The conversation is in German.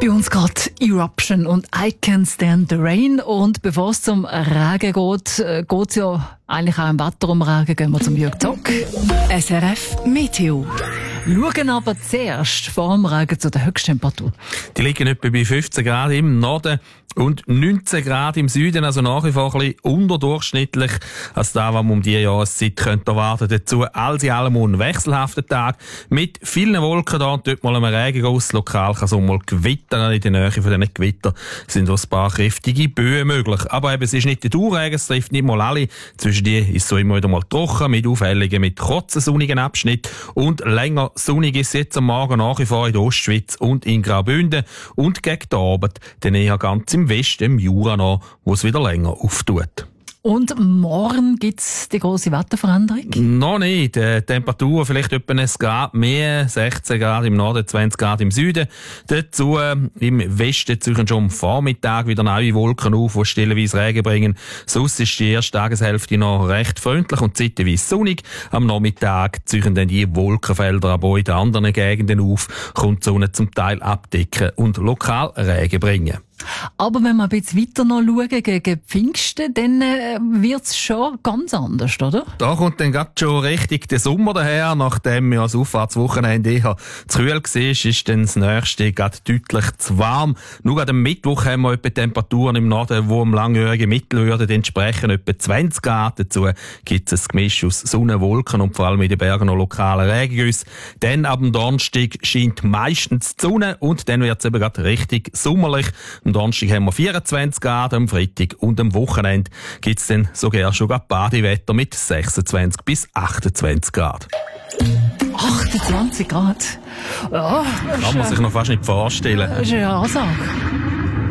Bei uns geht Eruption und I Can't Stand the Rain. Und bevor es zum Regen geht es ja eigentlich auch im Wetter um Regen. Gehen wir zum Jörg Zock. SRF Meteo. Schauen aber zuerst vor dem Regen zu der Höchsttemperatur. Die liegen etwa bei 15 Grad im Norden und 19 Grad im Süden, also nach wie vor ein bisschen unterdurchschnittlich als das, was man um diese Jahreszeit könnte erwarten. Dazu alles in allem ein wechselhafter Tag mit vielen Wolken da und dort mal ein Regenguss. Lokal kann es auch mal gewittern. In der Nähe von diesen Gewittern sind auch ein paar kräftige Böen möglich. Aber eben, es ist nicht der Dauerregen, es trifft nicht mal alle. Zwischen die ist so immer wieder mal trocken, mit Aufhellungen, mit kurzen sonnigen Abschnitten und länger sonnig ist jetzt am Morgen nach wie vor in der Ostschweiz und in Graubünden und gegen den Abend dann eher ganz im Westen, im Jura noch, wo es wieder länger auftut. Und morgen gibt es die grosse Wetterveränderung? Noch nicht. Temperatur vielleicht etwa ein Grad mehr, 16 Grad im Norden, 20 Grad im Süden. Dazu im Westen ziehen schon am Vormittag wieder neue Wolken auf, die stellenweise Regen bringen. Sonst ist die erste Tageshälfte noch recht freundlich und zeitweise sonnig. Am Nachmittag ziehen dann die Wolkenfelder aber auch in den anderen Gegenden auf, kommt die Sonne zum Teil abdecken und lokal Regen bringen. Aber wenn wir ein bisschen weiter noch schauen, gegen Pfingsten, dann wird es schon ganz anders, oder? Da kommt dann gerade schon richtig der Sommer daher. Nachdem ja das Auffahrtswochenende eher zu kühl war, ist dann das nächste gerade deutlich zu warm. Nur am Mittwoch haben wir etwa Temperaturen im Norden, die am langjährigen Mittelwürden entsprechen, etwa 20 Grad. Dazu gibt es ein Gemisch aus Sonne, Wolken und vor allem in den Bergen noch lokale Regengüsse. Dann ab dem Donnerstag scheint meistens die Sonne und dann wird es eben gerade richtig sommerlich. Am Donnerstag haben wir 24 Grad, am Freitag und am Wochenende gibt es dann sogar schon Badewetter mit 26 bis 28 Grad. 28 Grad? Ja, Kann man sich noch fast nicht vorstellen. Das ist eine Ansage.